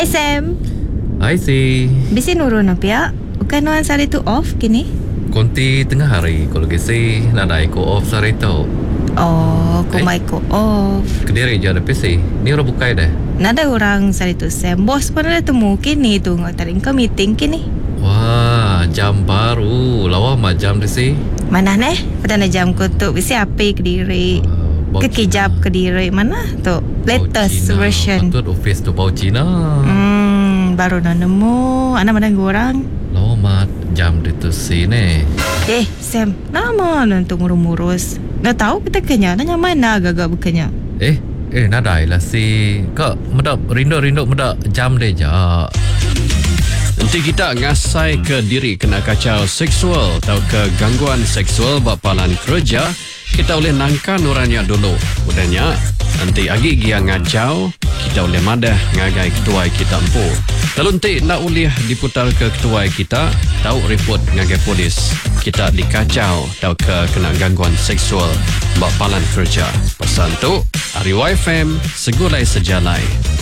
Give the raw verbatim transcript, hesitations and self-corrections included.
Hai Sam. Hai si. Bisi nurun apa ya? Bukan nuan sari tu off kini? Konti tengah hari kalau gisi nada ko off sari tu. Oh, kumai ko off. Kediri je ada P C. Ni orang bukai dah. Nada orang sari tu Sam. Bos pun ada temu kini tu ngatarin ke meeting kini. Wah, jam baru. Lawa mah jam di si. Mana neh? Pada na jam ko tu bisi api kediri. Uh, Kekijap kediri mana tu? Latest version. Patut office tu bau Cina. Hmm, baru na nemu. Ana mana orang? Lawa mah jam di tu si ne. Eh, Sam, nama nanti ngurus-ngurus. Nak tahu kita kenya, nanya mana agak-agak bukannya. Eh, eh nadai lah si. Kak, medap rindu-rindu medap jam deh ja. Nanti kita ngasai ke diri kena kacau seksual atau ke gangguan seksual bapalan kerja, kita boleh nangka nuranya dulu. Udahnya, nanti agi gia ngacau, kita boleh madah ngagai ketua kita empu. Kalau nanti nak boleh diputar ke ketua kita, tahu report ngagai polis. Kita dikacau atau ke kena gangguan seksual bapalan kerja. Pesan tu, Ari Y F M, segulai sejalai.